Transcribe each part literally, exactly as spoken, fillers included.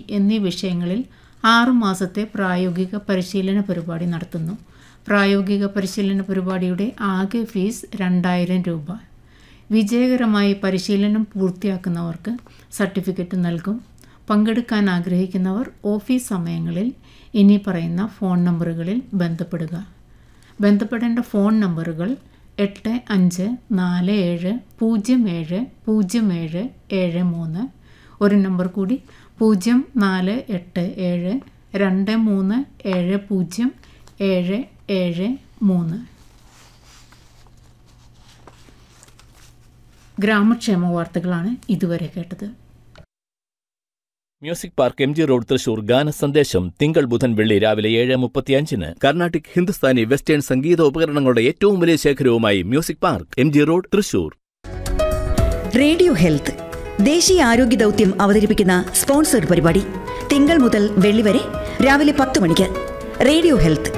എന്നീ വിഷയങ്ങളിൽ ആറുമാസത്തെ പ്രായോഗിക പരിശീലന പരിപാടി നടത്തുന്നു. പ്രായോഗിക പരിശീലന പരിപാടിയുടെ ആകെ ഫീസ് രണ്ടായിരം രൂപ. വിജയകരമായി പരിശീലനം പൂർത്തിയാക്കുന്നവർക്ക് സർട്ടിഫിക്കറ്റ് നൽകും. പങ്കെടുക്കാൻ ആഗ്രഹിക്കുന്നവർ ഓഫീസ് സമയങ്ങളിൽ ഇനി പറയുന്ന ഫോൺ നമ്പറുകളിൽ ബന്ധപ്പെടുക. ബന്ധപ്പെടേണ്ട ഫോൺ നമ്പറുകൾ എട്ട് അഞ്ച് നാല് ഏഴ് പൂജ്യം ഏഴ് പൂജ്യം ഏഴ് ഏഴ് മൂന്ന്. ഒരു നമ്പർ കൂടി പൂജ്യം നാല് എട്ട് ഏഴ് രണ്ട് മൂന്ന് ഏഴ് പൂജ്യം ഏഴ് ഏഴ് മൂന്ന്. ഗ്രാമക്ഷേമ വാർത്തകളാണ് ഇതുവരെ കേട്ടത്. Music park M G road Thrissur ഗാന സന്ദേശം തിങ്കൾ ബുധൻ വെള്ളി രാവിലെ ഏഴ് മുപ്പത്തിയഞ്ചിന് കർണാട്ടിക് ഹിന്ദുസ്ഥാനി വെസ്റ്റേൺ സംഗീത ഉപകരണങ്ങളുടെ ഏറ്റവും വലിയ ശേഖരവുമായി music park M G road Thrissur. Radio health ദേശീയ ആരോഗ്യ ദൗത്യം അവതരിപ്പിക്കുന്ന സ്പോൺസർഡ് പരിപാടി തിങ്കൾ മുതൽ വെള്ളി വരെ രാവിലെ പത്ത് മണിക്ക്. Radio health.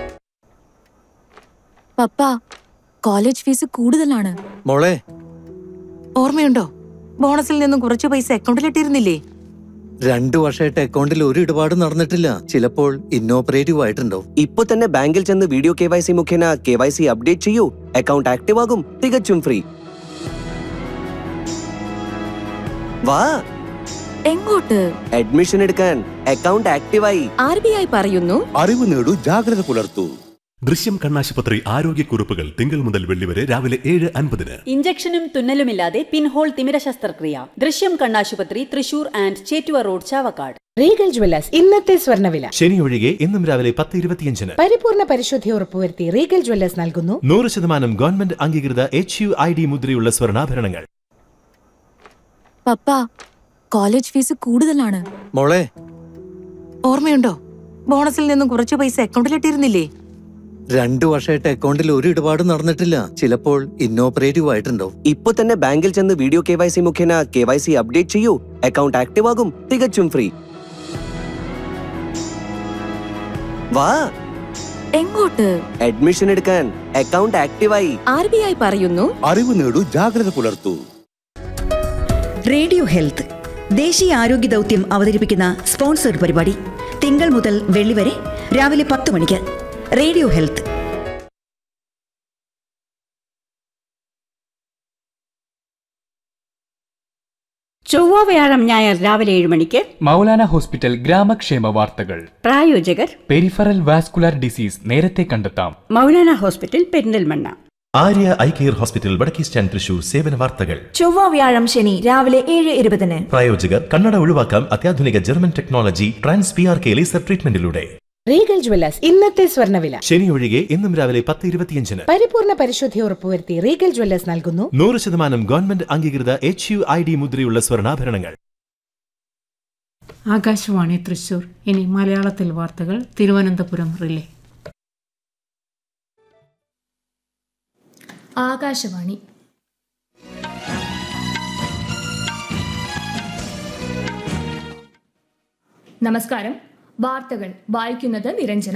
പപ്പ, കോളേജ് ഫീസ് കൂടുതലാണ്. മോളെ, ഓർമ്മയുണ്ടോ? ബോണസിൽ നിന്നും കുറച്ച് പൈസ അക്കൗണ്ടിലിട്ടിരുന്നില്ലേ? രണ്ടു വർഷമായിട്ട് അക്കൗണ്ടിൽ ഒരു ഇടപാടും നടന്നിട്ടില്ല. ചിലപ്പോൾ ഇന്നോപ്പറേറ്റീവ് ആയിട്ടുണ്ടോ? ഇപ്പൊ തന്നെ ബാങ്കിൽ ചെന്ന് വീഡിയോ കെ വൈ സി മുഖേന കെ വൈ സി അപ്ഡേറ്റ് ചെയ്യൂ. അക്കൗണ്ട് ആക്റ്റീവ് ആകും, തികച്ചും ഫ്രീ. വാ. എങ്ങോട്ട്? അഡ്മിഷൻ എടുക്കാൻ. അക്കൗണ്ട് ആക്റ്റീവായി. ആർ ബി ഐ പറയുന്നു, അറിവ് നേടൂ, ജാഗ്രത പുലർത്തൂ. ദൃശ്യം കണ്ണാശുപത്രി ആരോഗ്യക്കുറിപ്പുകൾ തിങ്കൾ മുതൽ വെള്ളി വരെ രാവിലെ ഏഴ് അൻപതിന്. ഇഞ്ചക്ഷനും തുന്നലുമില്ലാതെ പിൻഹോൾ തിമിര ശസ്ത്രക്രിയ. ദൃശ്യം കണ്ണാശുപത്രി, Thrissur and Chettuva road, Chavakkad. Regal Jewellers ഇന്നത്തെ സ്വർണ്ണവില. ശനി ഒഴികെ ഇന്നും രാവിലെ പത്ത് ഇരുപത്തിയഞ്ചിന്. പരിപൂർണ പരിശുദ്ധി ഉറപ്പുവരുത്തി റീഗൽ ജ്വല്ലേഴ്സ് നൽകുന്നു നൂറ് ശതമാനം ഗവൺമെന്റ് അംഗീകൃത എച്ച് യു ഐ ഡി മുദ്രയുള്ള സ്വർണ്ണാഭരണങ്ങൾ. പപ്പ, കോളേജ് ഫീസ് കൂടുതലാണ്. മോളെ, ഓർമ്മയുണ്ടോ? ബോണസിൽ നിന്നും കുറച്ച് പൈസ അക്കൗണ്ടിലിട്ടിരുന്നില്ലേ? രണ്ടു വർഷമായിട്ട് അക്കൗണ്ടിൽ ഒരു ഇടപാടും നടന്നിട്ടില്ല. ചിലപ്പോൾ ഇന്നോപ്പറേറ്റീവ് ആയിട്ടുണ്ടോ? ഇപ്പൊ തന്നെ ബാങ്കിൽ ചെന്ന് വീഡിയോ കെ വൈ സി മുഖേന കെ വൈ സി അപ്ഡേറ്റ് ചെയ്യൂ. അക്കൗണ്ട് ആക്റ്റീവ് ആകും, തികച്ചും ഫ്രീ. വാ. എങ്ങോട്ട്? അഡ്മിഷൻ എടുക്കാൻ. അക്കൗണ്ട് ആക്റ്റീവായി. ആർ ബി ഐ പറയുന്നു, അറിവ് നേടൂ, ജാഗ്രത പുലർത്തൂ. റേഡിയോ ഹെൽത്ത് ദേശീയ ആരോഗ്യ ദൗത്യം അവതരിപ്പിക്കുന്ന സ്പോൺസർഡ് പരിപാടി തിങ്കൾ മുതൽ വെള്ളി വരെ രാവിലെ പത്ത് മണിക്ക്. Radio health. ചൊവ്വ വ്യാഴം ഞായർ രാവിലെ ഏഴ് മണിക്ക് മൗലാന ഹോസ്പിറ്റൽ ഗ്രാമക്ഷേമ വാർത്തകൾ. പ്രായോജകർ പെരിഫറൽ വാസ്കുലർ ഡിസീസ് നേരത്തെ കണ്ടെത്താം. Maulana hospital Perinthalmanna. Arya eye care hospital വടക്കേ സ്റ്റാൻഡ് തൃശൂർ. സേവന വാർത്തകൾ ചൊവ്വ വ്യാഴം ശനി രാവിലെ ഏഴ് ഇരുപതിന്. പ്രായോജകർ കണ്ണട ഒഴിവാക്കാം അത്യാധുനിക German technology trans P R K laser ട്രീറ്റ്മെന്റിലൂടെ. Regal Jewellers ഇന്നത്തെ സ്വർണ്ണവില. ശനി ഒഴികെ ഇന്നും രാവിലെ പത്ത് ഇരുപത്തിയഞ്ചിന്. പരിപൂർണ പരിശുദ്ധി ഉറപ്പുവരുത്തി റീഗൽ ജ്വല്ലേഴ്സ് നൽകുന്നു നൂറ് ശതമാനം ഗവൺമെന്റ് അംഗീകൃത എച്ച് യു ഐ ഡി മുദ്രയുള്ള സ്വർണ്ണാഭരണങ്ങൾ. ആകാശവാണി തൃശൂർ. ഇനി മലയാളത്തിൽ വാർത്തകൾ. തിരുവനന്തപുരം റിലേ. ആകാശവാണി. നമസ്കാരം. വാർത്തകൾ വായിക്കുന്നത് നിരഞ്ജന.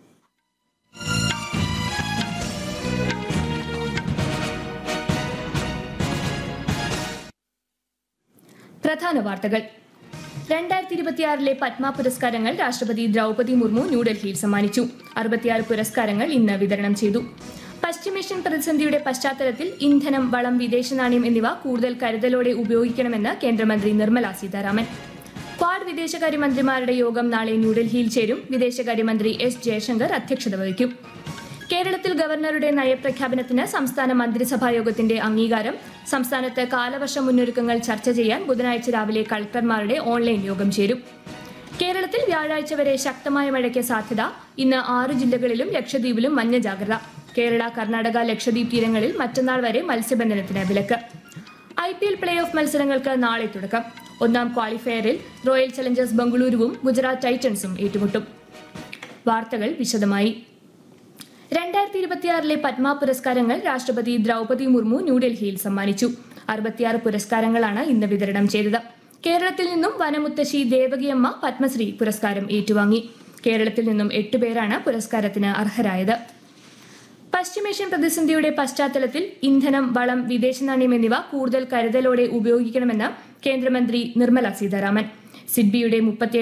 പ്രധാന വാർത്തകൾ. രണ്ടായിരത്തി ഇരുപത്തിയാറിലെ പത്മ പുരസ്കാരങ്ങൾ രാഷ്ട്രപതി ദ്രൗപദി മുർമു ന്യൂഡൽഹിയിൽ സമ്മാനിച്ചു. അറുപത്തിയാറ് പുരസ്കാരങ്ങൾ ഇന്ന് വിതരണം ചെയ്തു. പശ്ചിമേഷ്യൻ പ്രതിസന്ധിയുടെ പശ്ചാത്തലത്തിൽ ഇന്ധനം, വളം, വിദേശ നാണ്യം എന്നിവ കൂടുതൽ കരുതലോടെ ഉപയോഗിക്കണമെന്ന് കേന്ദ്രമന്ത്രി നിർമ്മല സീതാരാമൻ. ക്വാഡ് വിദേശകാര്യമന്ത്രിമാരുടെ യോഗം നാളെ ന്യൂഡൽഹിയിൽ ചേരും. വിദേശകാര്യമന്ത്രി എസ് ജയശങ്കർ അധ്യക്ഷത വഹിക്കും. കേരളത്തിൽ ഗവർണറുടെ നയപ്രഖ്യാപനത്തിന് സംസ്ഥാന മന്ത്രിസഭാ യോഗത്തിന്റെ അംഗീകാരം. സംസ്ഥാനത്ത് കാലവർഷ മുന്നൊരുക്കങ്ങൾ ചർച്ച ചെയ്യാൻ ബുധനാഴ്ച രാവിലെ കളക്ടർമാരുടെ ഓൺലൈൻ യോഗം ചേരും. കേരളത്തിൽ വ്യാഴാഴ്ച വരെ ശക്തമായ മഴയ്ക്ക് സാധ്യത. ഇന്ന് ആറ് ജില്ലകളിലും ലക്ഷദ്വീപിലും മഞ്ഞ ജാഗ്രത. കേരള, കർണാടക, ലക്ഷദ്വീപ് തീരങ്ങളിൽ മറ്റന്നാൾ വരെ മത്സ്യബന്ധനത്തിന് വിലക്ക്. I P L play off മത്സരങ്ങൾക്ക് നാളെ തുടക്കം. ഒന്നാം ക്വാളിഫയറിൽ റോയൽ ചലഞ്ചേഴ്സ് ബംഗളൂരുവും ഗുജറാത്ത് ടൈറ്റൻസും ഏറ്റുമുട്ടും. വാർത്തകൾ വിശദമായി. രണ്ടായിരത്തി ഇരുപത്തിയാറിലെ പത്മ പുരസ്കാരങ്ങൾ രാഷ്ട്രപതി ദ്രൗപദി മുർമു ന്യൂഡൽഹിയിൽ സമ്മാനിച്ചു. അറുപത്തിയാറ് പുരസ്കാരങ്ങളാണ് ഇന്ന് വിതരണം ചെയ്തത്. കേരളത്തിൽ നിന്നും വനമുത്തശ്ശി ദേവകിയമ്മ പത്മശ്രീ പുരസ്കാരം ഏറ്റുവാങ്ങി. കേരളത്തിൽ നിന്നും എട്ടുപേരാണ് പുരസ്കാരത്തിന് അർഹരായത്. പശ്ചിമേഷ്യൻ പ്രതിസന്ധിയുടെ പശ്ചാത്തലത്തിൽ ഇന്ധനം, വളം, വിദേശ നാണ്യം എന്നിവ കൂടുതൽ കരുതലോടെ ഉപയോഗിക്കണമെന്ന് കേന്ദ്രമന്ത്രി നിർമ്മല സീതാരാമൻ. സിഡ്ബിയുടെ മുപ്പത്തി